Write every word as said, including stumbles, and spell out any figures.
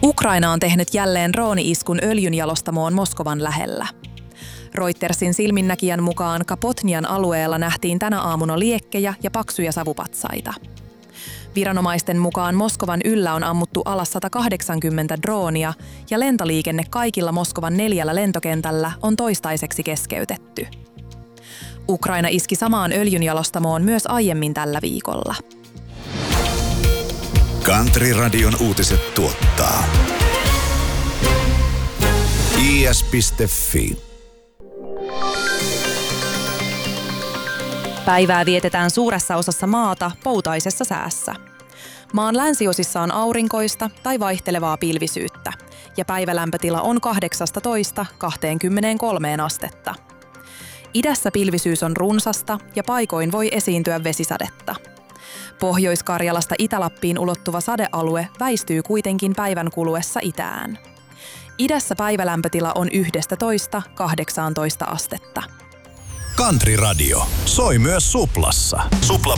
Ukraina on tehnyt jälleen drooni-iskun öljynjalostamoon Moskovan lähellä. Reutersin silminnäkijän mukaan Kapotnian alueella nähtiin tänä aamuna liekkejä ja paksuja savupatsaita. Viranomaisten mukaan Moskovan yllä on ammuttu alas sata kahdeksankymmentä droonia ja lentoliikenne kaikilla Moskovan neljällä lentokentällä on toistaiseksi keskeytetty. Ukraina iski samaan öljynjalostamoon myös aiemmin tällä viikolla. Country-radion uutiset tuottaa i s piste f i. Päivää vietetään suuressa osassa maata poutaisessa säässä. Maan länsiosissa on aurinkoista tai vaihtelevaa pilvisyyttä, ja päivälämpötila on kahdeksastatoista kaksikymmentäkolme astetta. Idässä pilvisyys on runsasta ja paikoin voi esiintyä vesisadetta. Pohjois-Karjalasta Itä-Lappiin ulottuva sadealue väistyy kuitenkin päivän kuluessa itään. Idässä päivälämpötila on yksitoista kahdeksantoista astetta. Country Radio soi myös Suplassa. Supla